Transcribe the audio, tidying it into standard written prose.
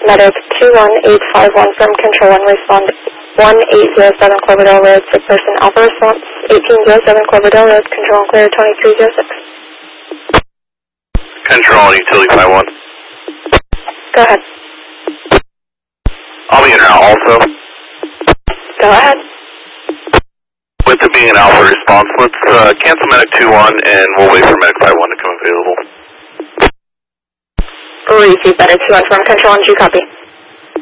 Medic 21851 from Control 1, respond 1807 Cloverdale Road, sick person. Alpha response 1807 Cloverdale Road, Control and clear 2306. Control on utility 51. Go ahead. I'll be in route also. Go ahead. With it being an Alpha response, let's cancel Medic 21 and we'll wait for Medic 51 to come available. Receive Medic 21 from Control 1, G copy.